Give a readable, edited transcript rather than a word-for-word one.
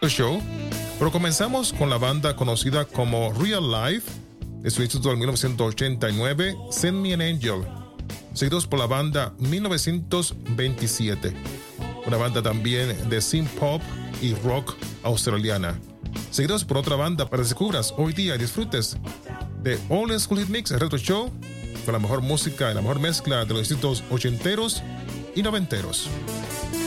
Show, pero comenzamos con la banda conocida como Real Life, de su éxito del 1989, Send Me an Angel, seguidos por la banda 1927, una banda también de synth pop y rock australiana, seguidos por otra banda para que descubras hoy día y disfrutes de All School Hit Mix, el Retro Show, con la mejor música y la mejor mezcla de los éxitos ochenteros y noventeros.